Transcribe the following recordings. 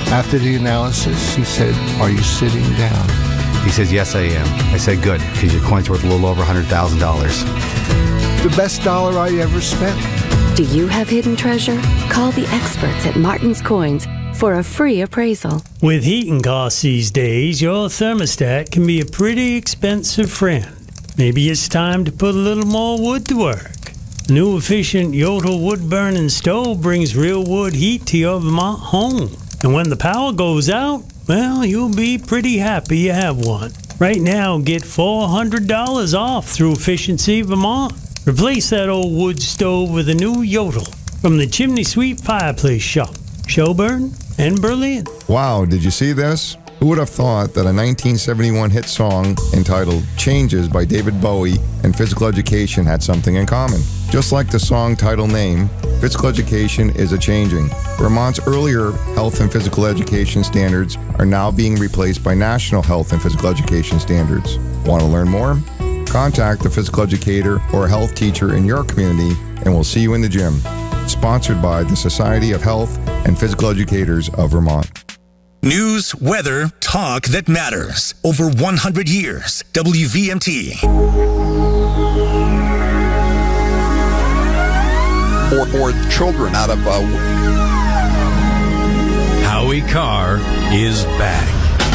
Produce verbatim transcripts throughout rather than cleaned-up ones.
After the analysis, he said, "Are you sitting down?" He says, "Yes, I am." I said, "Good, because your coin's worth a little over one hundred thousand dollars. The best dollar I ever spent. Do you have hidden treasure? Call the experts at Martin's Coins for a free appraisal. With heating costs these days, your thermostat can be a pretty expensive friend. Maybe it's time to put a little more wood to work. The new efficient Yodel wood-burning stove brings real wood heat to your Vermont home. And when the power goes out, well, you'll be pretty happy you have one. Right now, get four hundred dollars off through Efficiency Vermont. Replace that old wood stove with a new Yodel from the Chimney Sweep Fireplace Shop, Shelburne and Berlin. Wow, did you see this? Who would have thought that a nineteen seventy-one hit song entitled Changes by David Bowie and physical education had something in common? Just like the song title name, physical education is a-changing. Vermont's earlier health and physical education standards are now being replaced by national health and physical education standards. Want to learn more? Contact a physical educator or a health teacher in your community and we'll see you in the gym. Sponsored by the Society of Health and Physical Educators of Vermont. News, weather, talk that matters. Over one hundred years. W V M T. Or, or children out of... Uh... Howie Carr is back.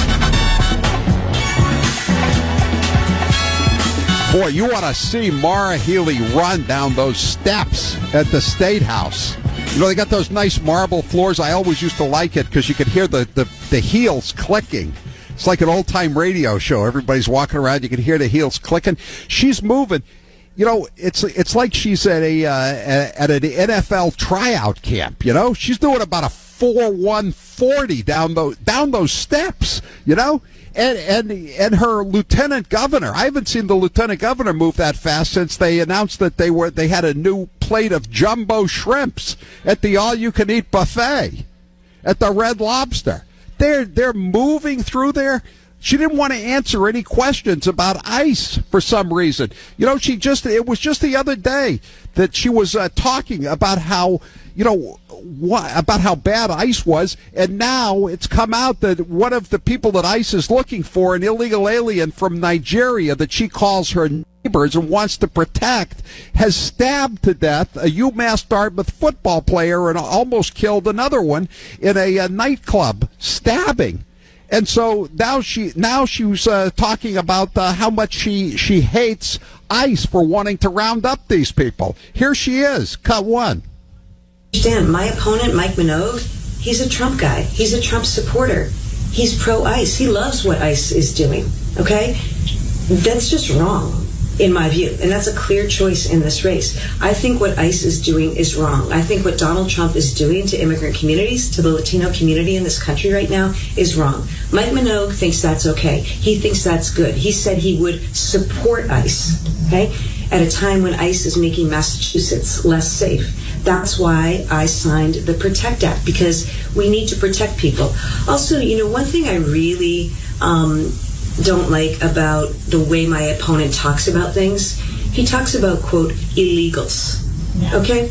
Boy, you want to see Maura Healey run down those steps at the State House. You know, they got those nice marble floors. I always used to like it because you could hear the, the, the heels clicking. It's like an old-time radio show. Everybody's walking around. You can hear the heels clicking. She's moving. You know, it's it's like she's at a uh, at an N F L tryout camp, you know? She's doing about a four one forty down those, down those steps, you know? And, and and her lieutenant governor, I haven't seen the lieutenant governor move that fast since they announced that they were they had a new plate of jumbo shrimps at the all-you-can-eat buffet at the Red Lobster. They're they're moving through there. She didn't want to answer any questions about ICE for some reason. You know, she just it was just the other day that she was uh, talking about how, you know, what, about how bad ICE was, and now it's come out that one of the people that ICE is looking for, an illegal alien from Nigeria that she calls her neighbors and wants to protect, has stabbed to death a UMass Dartmouth football player and almost killed another one in a, a nightclub stabbing. And so now she now she was uh, talking about uh, how much she she hates ICE for wanting to round up these people. Here she is, cut one. Understand, my opponent, Mike Minogue, he's a Trump guy. He's a Trump supporter. He's pro-ICE. He loves what ICE is doing, okay? That's just wrong, in my view, and that's a clear choice in this race. I think what ICE is doing is wrong. I think what Donald Trump is doing to immigrant communities, to the Latino community in this country right now, is wrong. Mike Minogue thinks that's okay. He thinks that's good. He said he would support ICE, okay, at a time when ICE is making Massachusetts less safe. That's why I signed the PROTECT Act, because we need to protect people. Also, you know, one thing I really um, don't like about the way my opponent talks about things, he talks about, quote, illegals, okay?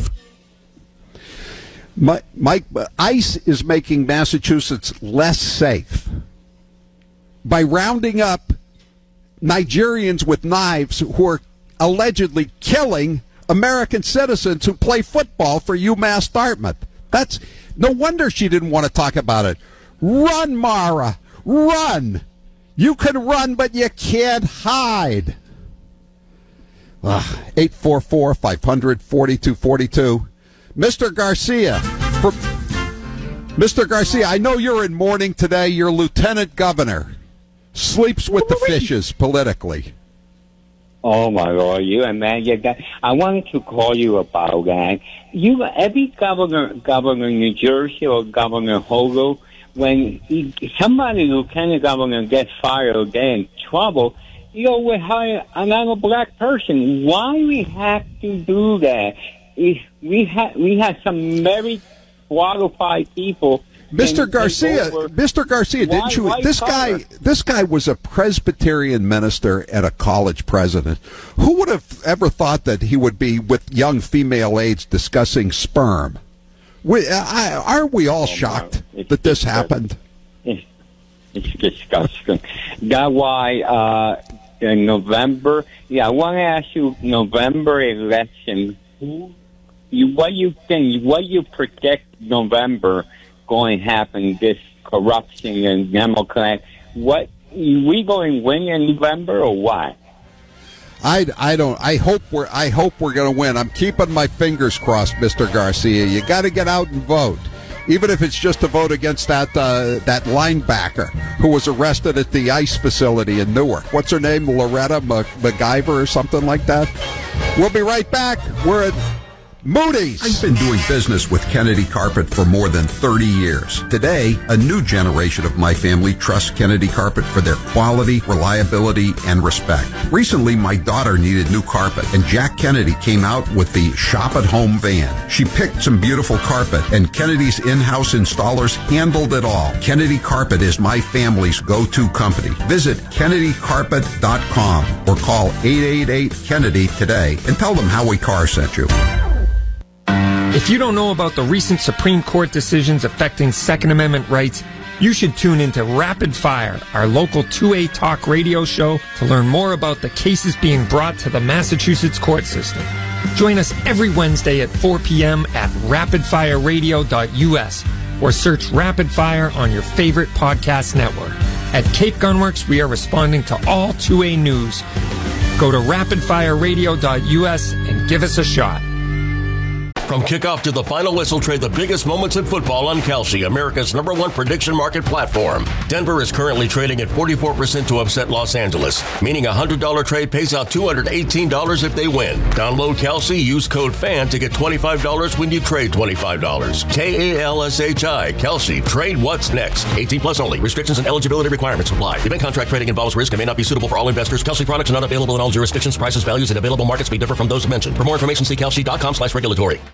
Mike, ICE is making Massachusetts less safe by rounding up Nigerians with knives who are allegedly killing American citizens who play football for UMass Dartmouth. That's no wonder she didn't want to talk about it. Run, Mara, run. You can run, but you can't hide. eight four four, five hundred, forty-two forty-two. Mister Garcia, for, Mister Garcia, I know you're in mourning today. Your lieutenant governor sleeps with the fishes politically. Oh my Lord, you and man, yeah, that, I wanted to call you about that. You, every governor, governor in New Jersey or Governor Hochul, when he, somebody, lieutenant governor, gets fired or get in trouble, you know, we hire another black person. Why we have to do that? We we have we have some very qualified people. Mister Garcia, Mister Garcia, didn't you? This guy, this guy was a Presbyterian minister and a college president. Who would have ever thought that he would be with young female aides discussing sperm? We, I, aren't we all shocked that this happened? It's, it's disgusting. That's why uh, in November, yeah, I want to ask you, November election, who, you, what you think, what you predict November going to happen, this corruption and Democrat, what, we going to win in November or what? I, I don't. I hope we're. I hope we're going to win. I'm keeping my fingers crossed, Mister Garcia. You got to get out and vote, even if it's just to vote against that uh, that linebacker who was arrested at the ICE facility in Newark. What's her name? Loretta MacGyver or something like that. We'll be right back. We're at Moody's. I've been doing business with Kennedy Carpet for more than thirty years. Today, a new generation of my family trusts Kennedy Carpet for their quality, reliability, and respect. Recently, my daughter needed new carpet, and Jack Kennedy came out with the Shop at Home van. She picked some beautiful carpet, and Kennedy's in-house installers handled it all. Kennedy Carpet is my family's go-to company. Visit Kennedy Carpet dot com or call eight eight eight Kennedy today and tell them Howie Carr sent you. If you don't know about the recent Supreme Court decisions affecting Second Amendment rights, you should tune into Rapid Fire, our local two A talk radio show, to learn more about the cases being brought to the Massachusetts court system. Join us every Wednesday at four p.m. at rapid fire radio dot u s or search Rapid Fire on your favorite podcast network. At Cape Gunworks, we are responding to all two A news. Go to rapid fire radio dot u s and give us a shot. From kickoff to the final whistle, trade the biggest moments in football on Kalshi, America's number one prediction market platform. Denver is currently trading at forty-four percent to upset Los Angeles, meaning a one hundred dollars trade pays out two hundred eighteen dollars if they win. Download Kalshi, use code FAN to get twenty-five dollars when you trade twenty-five dollars. K A L S H I, Kalshi. Trade what's next. eighteen plus only. Restrictions and eligibility requirements apply. Event contract trading involves risk and may not be suitable for all investors. Kalshi products are not available in all jurisdictions. Prices, values, and available markets may differ from those mentioned. For more information, see Kalshi dot com slash regulatory.